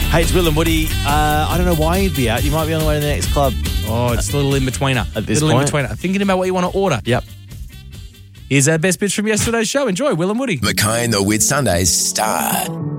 Hey, it's Will and Woody. I don't know why you'd be out. You might be on the way to the next club. Oh, it's a little in-betweener. At this point? In-betweener. Thinking about what you want to order. Yep. Here's our best bits from yesterday's show. Enjoy, Will and Woody. Mackay and the Wit Sundays start.